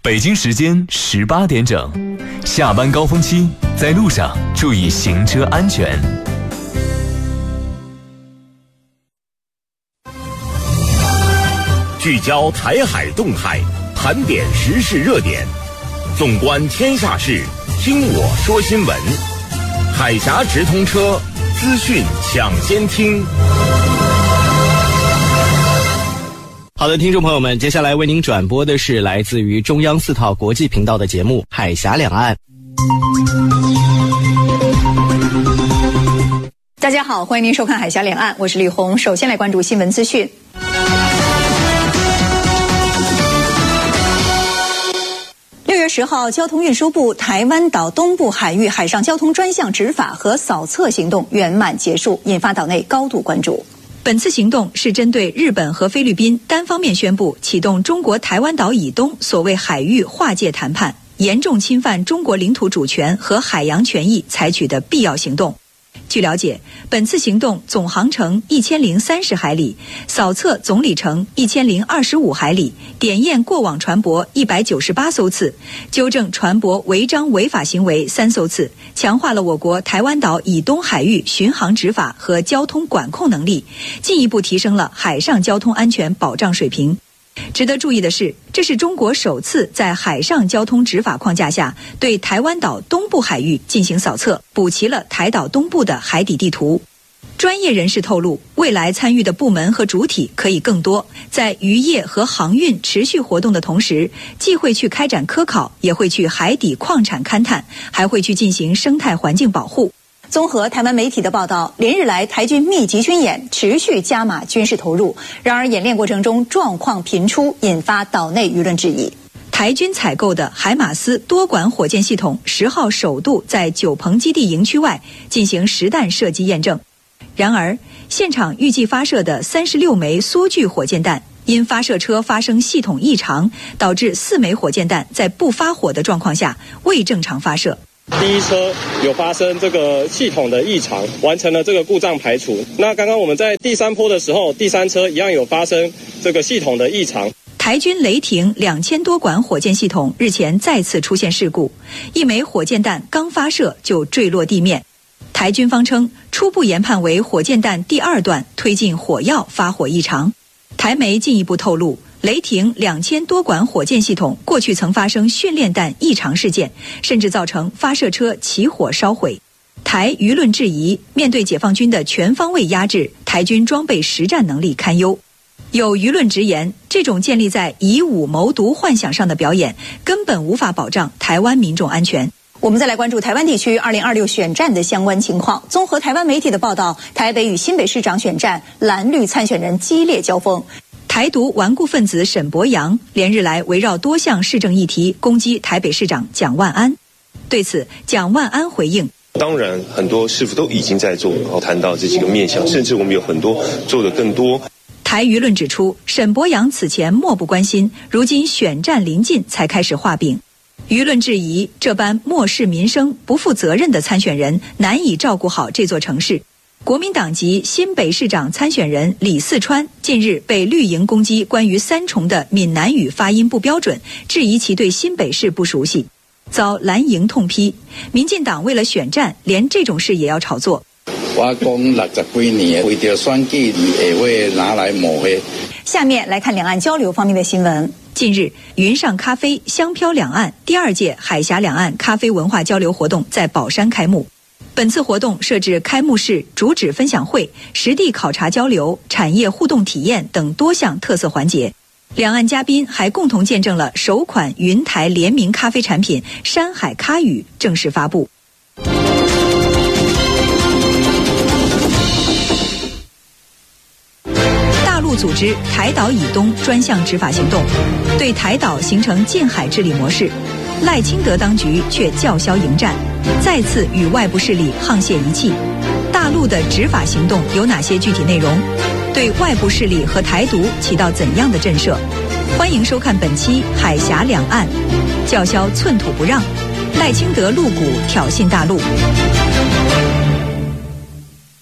北京时间18点整，下班高峰期，在路上注意行车安全。 聚焦台海动态，盘点时事热点，纵观天下事，听我说新闻。海峡直通车，资讯抢先听。 好的，听众朋友们，接下来为您转播的是来自于中央4套国际频道的节目《海峡两岸》。 大家好，欢迎您收看《海峡两岸》，我是李红。首先来关注新闻资讯。6月10号，交通运输部台湾岛东部海域海上交通专项执法和扫测行动圆满结束，引发岛内高度关注。本次行动是针对日本和菲律宾单方面宣布启动中国台湾岛以东所谓海域划界谈判，严重侵犯中国领土主权和海洋权益采取的必要行动。据了解，本次行动总航程1030海里，扫测总里程1025海里，点验过往船舶198艘次，纠正船舶违章违法行为3艘次，强化了我国台湾岛以东海域巡航执法和交通管控能力，进一步提升了海上交通安全保障水平。值得注意的是，这是中国首次在海上交通执法框架下对台湾岛东部海域进行扫测，补齐了台岛东部的海底地图。专业人士透露，未来参与的部门和主体可以更多，在渔业和航运持续活动的同时，既会去开展科考，也会去海底矿产勘探，还会去进行生态环境保护。综合台湾媒体的报道，连日来台军密集军演，持续加码军事投入。然而演练过程中状况频出，引发岛内舆论质疑。台军采购的海马斯多管火箭系统10号首度在九鹏基地营区外进行实弹射击验证。然而，现场预计发射的36枚缩距火箭弹，因发射车发生系统异常，导致4枚火箭弹在不发火的状况下未正常发射。 第一车有发生这个系统的异常，完成了这个故障排除。那刚刚我们在第3波的时候，第3车一样有发生这个系统的异常。 台军雷霆2000多管火箭系统日前再次出现事故，1枚火箭弹刚发射就坠落地面。台军方称，初步研判为火箭弹第2段推进火药发火异常。台媒进一步透露，雷霆2000多管火箭系统过去曾发生训练弹异常事件，甚至造成发射车起火烧毁。台舆论质疑，面对解放军的全方位压制，台军装备实战能力堪忧。有舆论直言，这种建立在以武谋独幻想上的表演，根本无法保障台湾民众安全。我们再来关注台湾地区2026选战的相关情况。综合台湾媒体的报道，台北与新北市长选战，蓝绿参选人激烈交锋。台独顽固分子沈伯洋连日来围绕多项市政议题攻击台北市长蒋万安。对此，蒋万安回应： 当然，很多师傅都已经在做，然后谈到这几个面向，甚至我们有很多做得更多。 台舆论指出，沈伯洋此前漠不关心，如今选战临近才开始画饼。舆论质疑，这般漠视民生、不负责任的参选人难以照顾好这座城市。国民党籍新北市长参选人李四川近日被绿营攻击关于3重的闽南语发音不标准，质疑其对新北市不熟悉，遭蓝营痛批。民进党为了选战，连这种事也要炒作。 我讲60几年，为着选举也会拿来抹黑。 下面来看两岸交流方面的新闻。近日，云上咖啡香飘两岸第2届海峡两岸咖啡文化交流活动在宝山开幕。本次活动设置开幕式、主旨分享会、实地考察交流、产业互动体验等多项特色环节。两岸嘉宾还共同见证了首款云台联名咖啡产品山海咖语正式发布。大陆组织台岛以东专项执法行动，对台岛形成禁海治理模式。赖清德当局却叫嚣迎战，再次与外部势力沆瀣一气。大陆的执法行动有哪些具体内容？对外部势力和台独起到怎样的震慑？欢迎收看本期《海峡两岸》，叫嚣寸土不让，赖清德露骨挑衅大陆。欢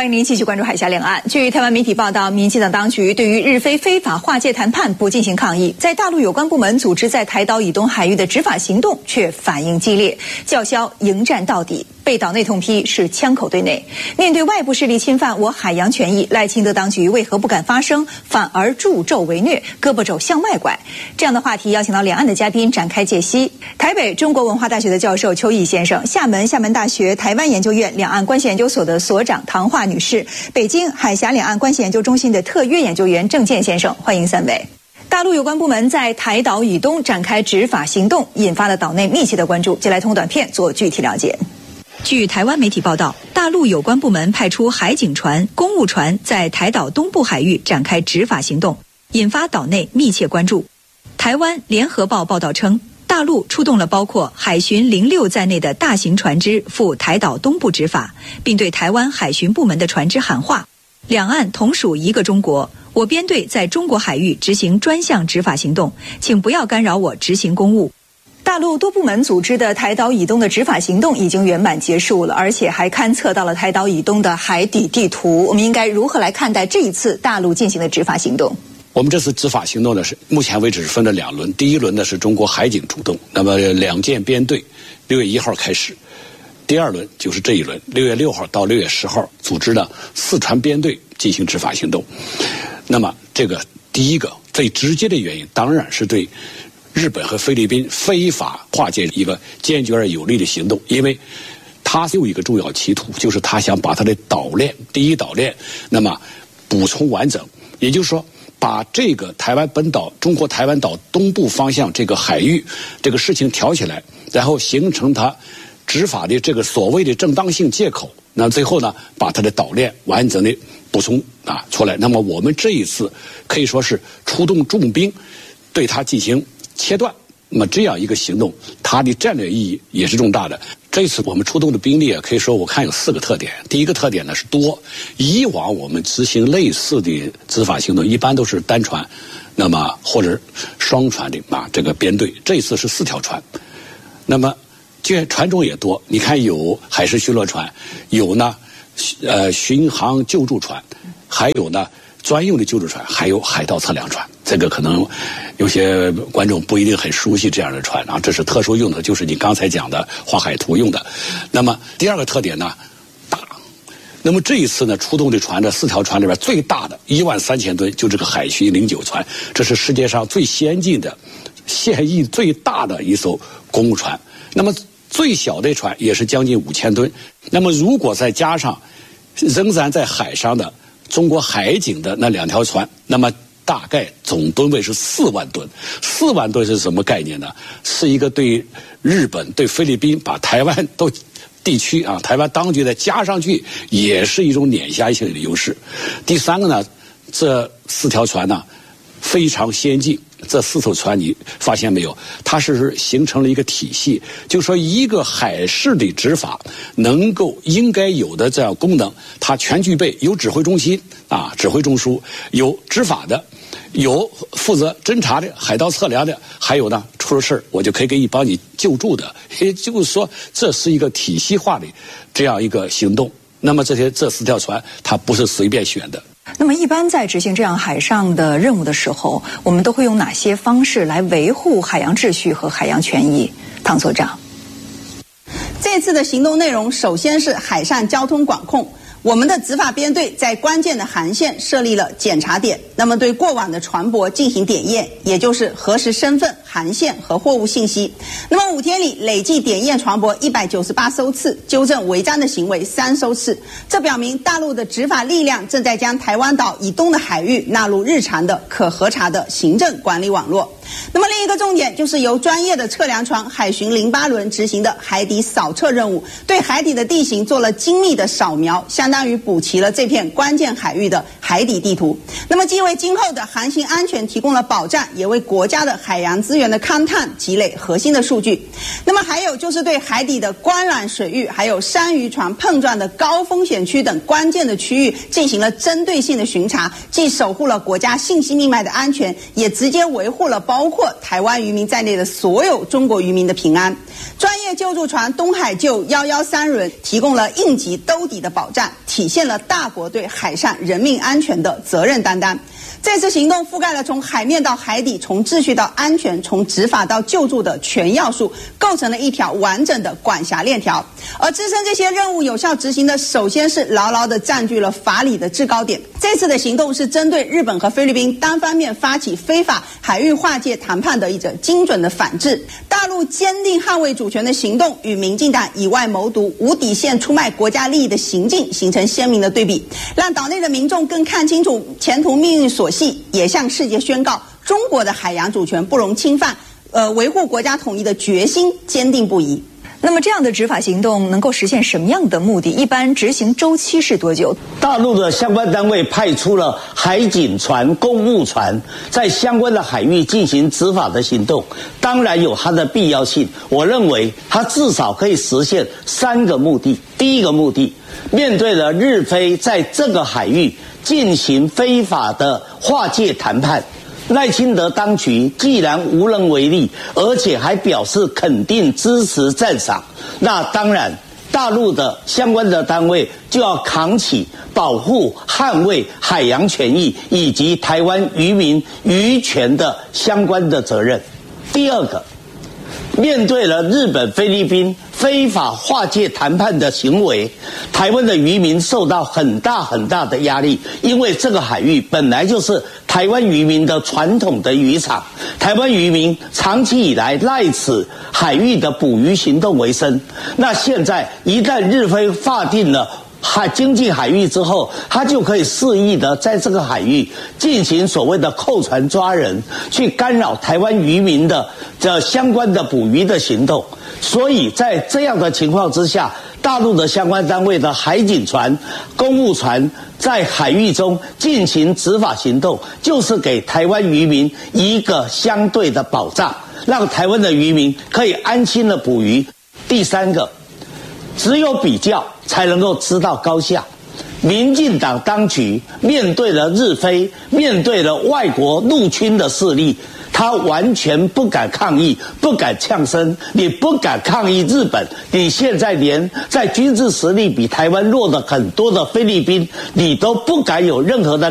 欢迎您继续关注海峡两岸。据台湾媒体报道，民进党当局对于日菲非法划界谈判不进行抗议，在大陆有关部门组织在台岛以东海域的执法行动却反应激烈，叫嚣迎战到底，被岛内痛批是枪口对内。面对外部势力侵犯我海洋权益，赖清德当局为何不敢发声，反而助纣为虐，胳膊肘向外拐？这样的话题邀请到两岸的嘉宾展开解析。台北中国文化大学的教授邱毅先生，厦门大学台湾研究院两岸关系研究所的所长唐华女士，北京海峡两岸关系研究中心的特约研究员郑健先生，欢迎三位。大陆有关部门在台岛以东展开执法行动，引发了岛内密切的关注。接来通短片做具体了解。据台湾媒体报道，大陆有关部门派出海警船、公务船在台岛东部海域展开执法行动，引发岛内密切关注。台湾联合报报道称，大陆出动了包括海巡06在内的大型船只赴台岛东部执法，并对台湾海巡部门的船只喊话：两岸同属一个中国，我编队在中国海域执行专项执法行动，请不要干扰我执行公务。大陆多部门组织的台岛以东的执法行动已经圆满结束了，而且还勘测到了台岛以东的海底地图。我们应该如何来看待这一次大陆进行的执法行动？ 我们这次执法行动呢，是目前为止是分了2轮。第一轮呢是中国海警主动，那么2舰编队6月1号开始。第二轮就是这一轮，6月6号到6月10号组织了4船编队进行执法行动。那么这个第一个最直接的原因，当然是对日本和菲律宾非法划界一个坚决而有力的行动，因为他有一个重要企图，就是他想把他的岛链，第一岛链，那么补充完整，也就是说，把这个台湾本岛、中国台湾岛东部方向这个海域这个事情挑起来，然后形成他执法的这个所谓的正当性借口，那最后呢，把他的岛链完整的补充出来。那么我们这一次可以说是出动重兵，对他进行切断。那么这样一个行动，它的战略意义也是重大的。这次我们出动的兵力可以说我看有4个特点。第一个特点呢是多，以往我们执行类似的执法行动，一般都是单船，那么或者双船的这个编队。这一次是4条船，那么这船种也多。你看有海事巡逻船，有呢巡航救助船，还有呢专用的救助船，还有海盗测量船。这个可能有些观众不一定很熟悉这样的船这是特殊用的，就是你刚才讲的画海图用的。那么第二个特点呢，大。那么这一次呢，出动的船的4条船里边最大的13000吨，就这个海巡09船，这是世界上最先进的、现役最大的一艘公务船。那么最小的船也是将近5000吨。那么如果再加上仍然在海上的中国海警的那2条船，那么大概总吨位是4万吨。4万吨是什么概念呢？是一个对日本、对菲律宾把台湾都地区台湾当局再加上去，也是一种碾压性的优势。第三个呢，这4条船呢非常先进。这4艘船你发现没有？它是形成了一个体系，就是说一个海事的执法能够应该有的这样功能，它全具备。有指挥中心指挥中枢，有执法的，有负责侦查的、海盗测量的，还有呢出了事儿我就可以给你帮你救助的。也就是说，这是一个体系化的这样一个行动。那么这4条船它不是随便选的。 那么一般在执行这样海上的任务的时候，我们都会用哪些方式来维护海洋秩序和海洋权益？唐所长， 这次的行动内容首先是海上交通管控。我们的执法编队在关键的航线设立了检查点，那么对过往的船舶进行点验，也就是核实身份、航线和货物信息。那么5天里累计点验船舶198艘次，纠正违章的行为3艘次。这表明大陆的执法力量正在将台湾岛以东的海域纳入日常的可核查的行政管理网络。那么另一个重点就是由专业的测量船海巡08轮执行的海底扫测任务，对海底的地形做了精密的扫描，相当于补齐了这片关键海域的海底地图。那么既为今后的航行安全提供了保障，也为国家的海洋资源的勘探积累核心的数据。那么还有就是对海底的关软水域，还有山渔船碰撞的高风险区等关键的区域进行了针对性的巡查，既守护了国家信息命脉的安全，也直接维护了包包括台湾渔民在内的所有中国渔民的平安。专业救助船东海救113轮提供了应急兜底的保障，体现了大国对海上人命安全的责任担当。这次行动覆盖了从海面到海底，从秩序到安全，从执法到救助的全要素，构成了一条完整的管辖链条。而支撑这些任务有效执行的，首先是牢牢地占据了法理的制高点。这次的行动是针对日本和菲律宾单方面发起非法海域划界谈判的一种精准的反制。大陆坚定捍卫主权的行动与民进党以外谋独、无底线出卖国家利益的行径形成鲜明的对比，让岛内的民众更看清楚前途命运所系，也向世界宣告中国的海洋主权不容侵犯，维护国家统一的决心坚定不移。 那么这样的执法行动能够实现什么样的目的？一般执行周期是多久？ 大陆的相关单位派出了海警船、公务船，在相关的海域进行执法的行动，当然有它的必要性。我认为它至少可以实现3个目的。第一个目的，面对了日菲在这个海域进行非法的划界谈判，赖清德当局既然无能为力，而且还表示肯定、支持、赞赏，那当然大陆的相关的单位就要扛起保护、捍卫海洋权益以及台湾渔民渔权的相关的责任。第二个，面对了日本、菲律宾非法划界谈判的行为，台湾的渔民受到很大的压力，因为这个海域本来就是台湾渔民的传统的渔场，台湾渔民长期以来赖此海域的捕鱼行动为生。那现在一旦日菲划定了经济海域之后，他就可以肆意的在这个海域进行所谓的扣船抓人，去干扰台湾渔民的相关的捕鱼的行动。所以在这样的情况之下，大陆的相关单位的海警船、公务船在海域中进行执法行动，就是给台湾渔民一个相对的保障，让台湾的渔民可以安心的捕鱼。第三个，只有比较才能够知道高下。民进党当局面对了日菲，面对了外国入侵的势力，他完全不敢抗议，不敢呛声。你不敢抗议日本，你现在连在军事实力比台湾弱的很多的菲律宾，你都不敢有任何的